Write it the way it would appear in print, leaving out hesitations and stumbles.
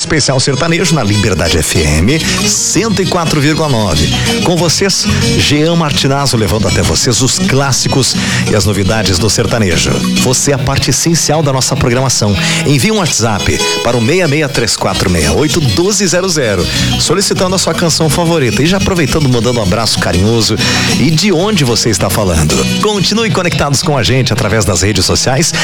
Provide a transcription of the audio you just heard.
Especial Sertanejo na Liberdade FM 104,9. Com vocês, Jean Martinazzo, levando até vocês os clássicos e as novidades do sertanejo. Você é a parte essencial da nossa programação. Envie um WhatsApp para o 6634681200, solicitando a sua canção favorita e já aproveitando, mandando um abraço carinhoso e de onde você está falando. Continue conectados com a gente através das redes sociais